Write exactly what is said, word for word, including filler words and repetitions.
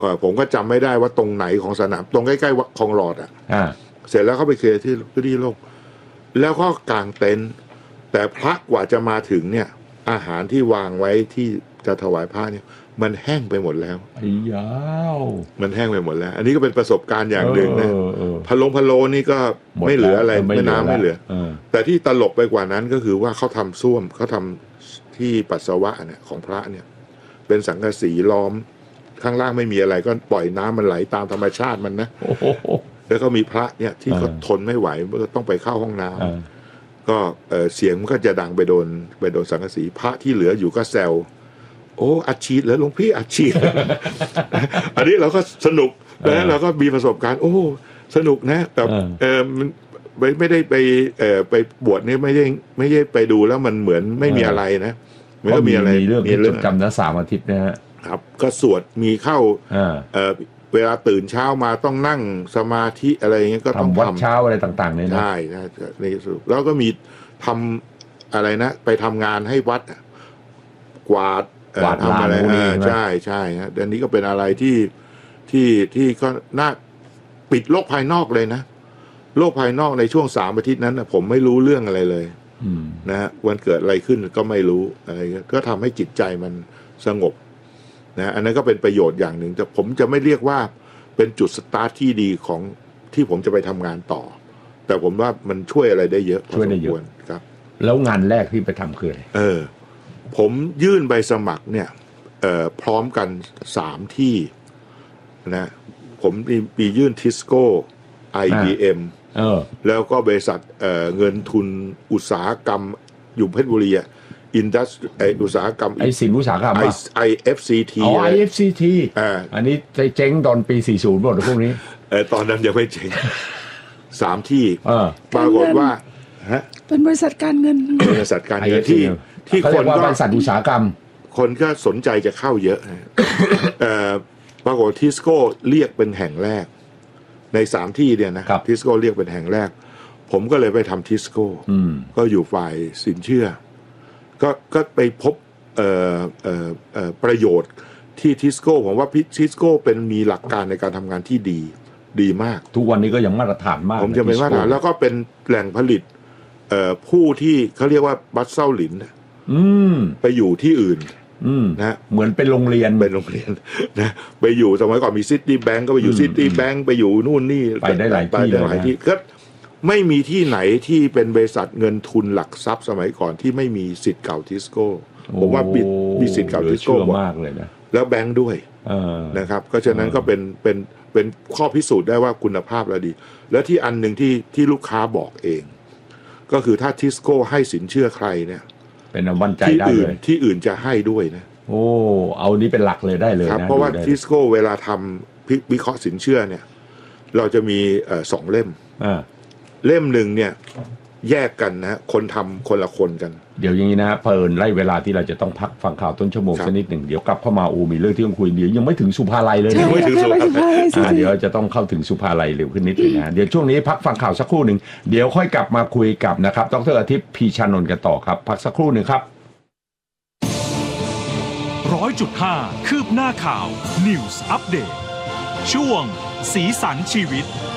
ผมก็จำไม่ได้ว่าตรงไหนของสนามตรงใกล้ๆคลองหลอดอ่ะเสร็จแล้วเขาไปเคลียร์ที่ที่โลกแล้วก็กางเต็นท์แต่พระกว่าจะมาถึงเนี่ยอาหารที่วางไว้ที่จะถวายพระเนี่ยมันแห้งไปหมดแล้วไอ้ยาวมันแห้งไปหมดแล้วอันนี้ก็เป็นประสบการณ์อย่างหนึ่งนะพะโล้พะโล้นี่ก็ไม่เหลืออะไรไม่น้ำไม่เหลือแต่ที่ตลกไปกว่านั้นก็คือว่าเขาทำส้วมเขาทำที่ปัสสาวะเนี่ยของพระเนี่ยเป็นสังกะสีล้อมข้างล่างไม่มีอะไรก็ปล่อยน้ำมันไหลตามธรรมชาติมันนะแล้วก็มีพระเนี่ยที่เขาทนไม่ไหวก็ต้องไปเข้าห้องน้ำก็เสียงมันก็จะดังไปโดนไปโดนสังกะสีพระที่เหลืออยู่ก็แซวโอ้อัดฉีดเหรอหลวงพี่อัดฉีด อันนี้เราก็สนุกแล้วเราก็มีประสบการณ์โอ้สนุกนะแบบเออไม่ไม่ได้ไปเอ่อไปบวชนี่ไม่ได้ไม่ได้ไปดูแล้วมันเหมือนไม่มีอะไรนะไม่ก็มีอะไรมีเรื่องจดจำนะสามอาทิตย์นะฮะครับก็สวดมีเข้าเอ่อเวลาตื่นเช้ามาต้องนั่งสมาธิอะไรอย่างเงี้ยก็ต้องทำวัดเช้าอะไรต่างๆเลยนะใช่ใช่ในสุดแล้วก็มีทำอะไรนะไปทำงานให้วัดกวาดกวาดทำอะไรใช่ใช่ฮะอันนี้ก็เป็นอะไรที่ที่ที่ก็น่าปิดโลกภายนอกเลยนะโลกภายนอกในช่วงสามอาทิตย์นั้นผมไม่รู้เรื่องอะไรเลยนะฮะวันเกิดอะไรขึ้นก็ไม่รู้อะไรก็ทำให้จิตใจมันสงบนะอันนั้นก็เป็นประโยชน์อย่างหนึ่งแต่ผมจะไม่เรียกว่าเป็นจุดสตาร์ทที่ดีของที่ผมจะไปทำงานต่อแต่ผมว่ามันช่วยอะไรได้เยอะช่วยได้เยอะครับแล้วงานแรกที่ไปทำคืออะไรเออผมยื่นใบสมัครเนี่ยเอ่อพร้อมกันสามที่นะผมมียื่นทิสโก้ ไอ บี เอ็มเออแล้วก็บริษัทเอ่อเงินทุนอุตสาหกรรมอยู่เพชรบุรีอินดัสไออุตสาหกรรมไอสินอุตสาหกรรมไอ เอฟ ซี ทีอ๋อ ไอ เอฟ ซี ที อ่าอันนี้เจ๊งตอนปีสี่สิบหมดพวกนี้เออตอนนั้นยังไม่เจ๊งสามที่ปรากฏว่าฮะเป็นบริษัทการเงินบริษัทการเงินที่ที่คนก็บริษัทอุตสาหกรรมคนก็สนใจจะเข้าเยอะเอ่อปรากฏทิสโก้เรียกเป็นแห่งแรกในสามที่เนี่ยนะทิสโก้เรียกเป็นแห่งแรกผมก็เลยไปทำทิสโก้ก็อยู่ฝ่ายสินเชื่อก็ก็ไปพบเอ่อเอ่อเอ่อประโยชน์ที่ทิสโก้ผมว่าทิสโก้เป็นมีหลักการในการทำงานที่ดีดีมากทุกวันนี้ก็ยังมาตรฐานมากผมจะเป็นมาตรฐานแล้วก็เป็นแหล่งผลิตเอ่อผู้ที่เขาเรียกว่าบัสเซาหลินไปอยู่ที่อื่นนะเหมือนเป็นโรงเรียนเป็นโรงเรียนนะไปอยู่สมัยก่อนมีซิตี้แบงก์ก็ไปอยู่ซิตี้แบงก์ไปอยู่นู่นนี่ไปได้หลายที่หลายที่ก็ไม่มีที่ไหนที่เป็นบริษัทเงินทุนหลักทรัพย์สมัยก่อนที่ไม่มีสิทธิ์เก่าทิสโก้ผมว่ามีสิทธิ์เก่าทิสโก้มากเลยนะแล้วแบงก์ด้วยนะครับก็ฉะนั้นก็เป็นเป็นเป็นข้อพิสูจน์ได้ว่าคุณภาพเราดีแล้วที่อันหนึ่งที่ที่ลูกค้าบอกเองก็คือถ้าทิสโก้ให้สินเชื่อใครเนี่ยเป็นมั่นใจได้เลยที่อื่นจะให้ด้วยนะโอ้เอานี้เป็นหลักเลยได้เลยนะเพราะว่าทิสโก้เวลาทำวิเคราะห์สินเชื่อเนี่ยเราจะมีสองเล่มเล่มหนึ่งเนี่ยแยกกันนะคนทำคนละคนกันเดี๋ยวอย่างนี้นะเพลินไล่เวลาที่เราจะต้องพักฟังข่าวต้นชั่วโมงสักนิดหนึ่งเดี๋ยวกลับเข้ามาอูมีเรื่องที่ต้องคุยเดี๋ยวยังไม่ถึงสุภาลัยเลยยังไม่ถึงสุภาลัยเดี๋ยวจะต้องเข้าถึงสุภาลัยเร็วขึ้นนิดนึงนะเดี๋ยวช่วงนี้พักฟังข่าวสักครู่หนึ่งเดี๋ยวค่อยกลับมาคุยกับนะครับดร.อาทิตย์พีชานนท์กันต่อครับพักสักครู่หนึ่งครับร้อยจุดห้าคืบหน้าข่าว News Update ช่วงสีสันชีวิต